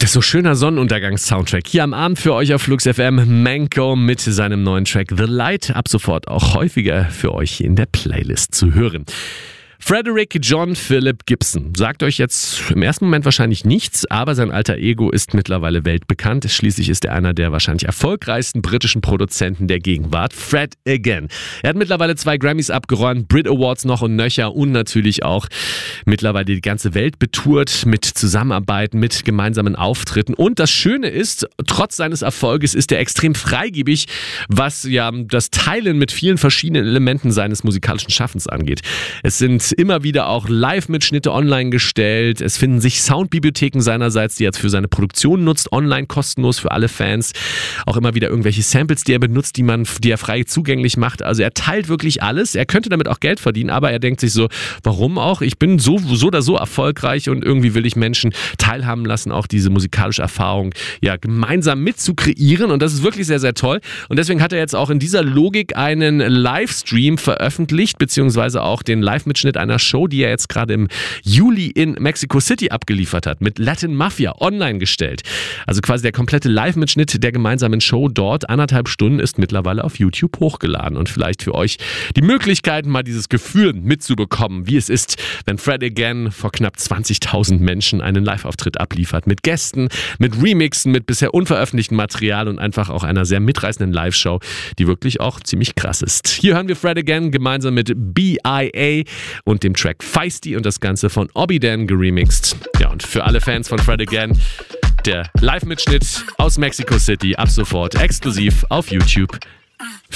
Das ist so schöner Sonnenuntergangs-Soundtrack. Hier am Abend für euch auf Flux FM, Manco mit seinem neuen Track The Light. Ab sofort auch häufiger für euch in der Playlist zu hören. Frederick John Philip Gibson sagt euch jetzt im ersten Moment wahrscheinlich nichts, aber sein alter Ego ist mittlerweile weltbekannt. Schließlich ist er einer der wahrscheinlich erfolgreichsten britischen Produzenten der Gegenwart, Fred Again. Er hat mittlerweile 2 Grammys abgeräumt, Brit Awards noch und nöcher und natürlich auch mittlerweile die ganze Welt betourt mit Zusammenarbeiten, mit gemeinsamen Auftritten. Und das Schöne ist, trotz seines Erfolges ist er extrem freigebig, was ja das Teilen mit vielen verschiedenen Elementen seines musikalischen Schaffens angeht. Es sind immer wieder auch Live-Mitschnitte online gestellt. Es finden sich Soundbibliotheken seinerseits, die er jetzt für seine Produktion nutzt, online kostenlos für alle Fans. Auch immer wieder irgendwelche Samples, die er benutzt, die er frei zugänglich macht. Also er teilt wirklich alles. Er könnte damit auch Geld verdienen, aber er denkt sich so, warum auch? Ich bin so oder so erfolgreich und irgendwie will ich Menschen teilhaben lassen, auch diese musikalische Erfahrung ja gemeinsam mitzukreieren. Und das ist wirklich sehr, sehr toll. Und deswegen hat er jetzt auch in dieser Logik einen Livestream veröffentlicht, beziehungsweise auch den Live-Mitschnitt einer Show, die er jetzt gerade im Juli in Mexico City abgeliefert hat, mit Latin Mafia online gestellt. Also quasi der komplette Live-Mitschnitt der gemeinsamen Show dort, 1,5 Stunden, ist mittlerweile auf YouTube hochgeladen. Und vielleicht für euch die Möglichkeit, mal dieses Gefühl mitzubekommen, wie es ist, wenn Fred Again vor knapp 20.000 Menschen einen Live-Auftritt abliefert. Mit Gästen, mit Remixen, mit bisher unveröffentlichtem Material und einfach auch einer sehr mitreißenden Live-Show, die wirklich auch ziemlich krass ist. Hier hören wir Fred Again gemeinsam mit B.I.A. und dem Track Feisty und das Ganze von Obidan geremixed. Ja, und für alle Fans von Fred Again, der Live-Mitschnitt aus Mexico City ab sofort exklusiv auf YouTube.